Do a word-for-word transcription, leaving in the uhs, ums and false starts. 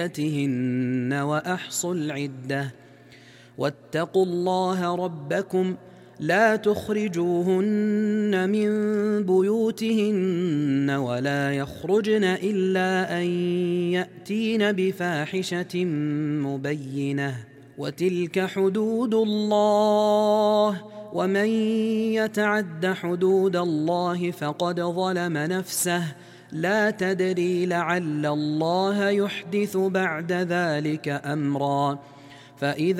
بعدتهن وأحصوا العدة واتقوا الله ربكم لا تخرجوهن من بيوتهن ولا يخرجن إلا أن يأتين بفاحشة مبينة وتلك حدود الله ومن يتعد حدود الله فقد ظلم نفسه لا تدري لعل الله يحدث بعد ذلك أمرا فإذا